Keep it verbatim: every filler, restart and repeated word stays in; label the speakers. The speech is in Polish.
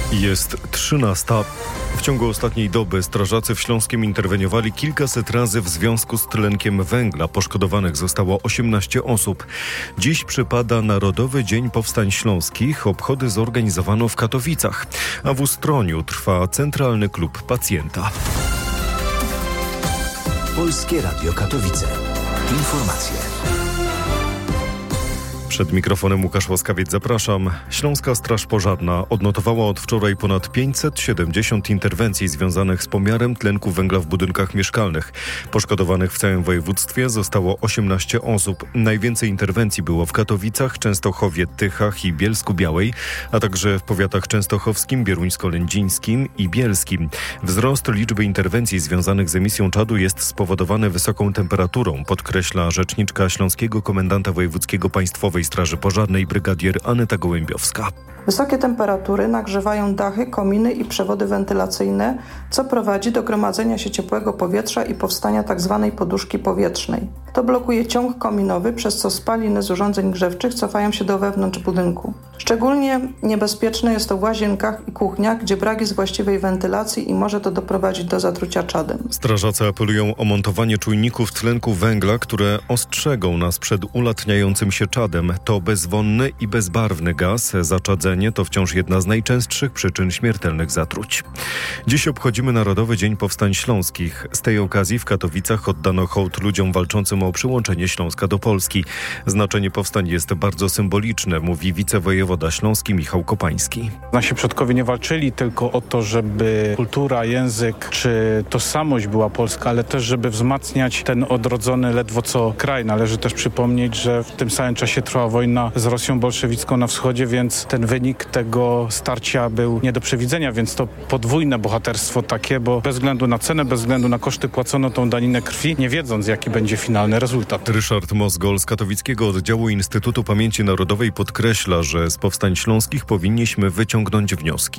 Speaker 1: Jest trzynasta. W ciągu ostatniej doby strażacy w Śląskiem interweniowali kilkaset razy w związku z tlenkiem węgla. Poszkodowanych zostało osiemnaście osób. Dziś przypada Narodowy Dzień Powstań Śląskich. Obchody zorganizowano w Katowicach, a w Ustroniu trwa Centralny Klub Pacjenta.
Speaker 2: Polskie Radio Katowice. Informacje.
Speaker 1: Przed mikrofonem Łukasz Łaskawiec, zapraszam. Śląska Straż Pożarna odnotowała od wczoraj ponad pięćset siedemdziesiąt interwencji związanych z pomiarem tlenku węgla w budynkach mieszkalnych. Poszkodowanych w całym województwie zostało osiemnaście osób. Najwięcej interwencji było w Katowicach, Częstochowie, Tychach i Bielsku-Białej, a także w powiatach częstochowskim, bieruńsko-lędzińskim i bielskim. Wzrost liczby interwencji związanych z emisją czadu jest spowodowany wysoką temperaturą, podkreśla rzeczniczka Śląskiego Komendanta Wojewódzkiego Państwowej Straży Pożarnej brygadier Aneta Gołębiowska.
Speaker 3: Wysokie temperatury nagrzewają dachy, kominy i przewody wentylacyjne, co prowadzi do gromadzenia się ciepłego powietrza i powstania tzw. poduszki powietrznej. To blokuje ciąg kominowy, przez co spaliny z urządzeń grzewczych cofają się do wewnątrz budynku. Szczególnie niebezpieczne jest to w łazienkach i kuchniach, gdzie brak jest właściwej wentylacji i może to doprowadzić do zatrucia czadem.
Speaker 1: Strażacy apelują o montowanie czujników tlenku węgla, które ostrzegą nas przed ulatniającym się czadem. To bezwonny i bezbarwny gaz. Zaczadzenie to wciąż jedna z najczęstszych przyczyn śmiertelnych zatruć. Dziś obchodzimy Narodowy Dzień Powstań Śląskich. Z tej okazji w Katowicach oddano hołd ludziom walczącym o przyłączenie Śląska do Polski. Znaczenie powstań jest bardzo symboliczne, mówi wicewojewoda śląski Michał Kopański.
Speaker 4: Nasi przodkowie nie walczyli tylko o to, żeby kultura, język czy tożsamość była polska, ale też żeby wzmacniać ten odrodzony ledwo co kraj. Należy też przypomnieć, że w tym samym czasie trwała wojna z Rosją bolszewicką na wschodzie, więc ten wynik tego starcia był nie do przewidzenia, więc to podwójne bohaterstwo takie, bo bez względu na cenę, bez względu na koszty płacono tą daninę krwi, nie wiedząc jaki będzie finalny rezultat.
Speaker 1: Ryszard Mozgol z katowickiego oddziału Instytutu Pamięci Narodowej podkreśla, że z powstań śląskich powinniśmy wyciągnąć wnioski.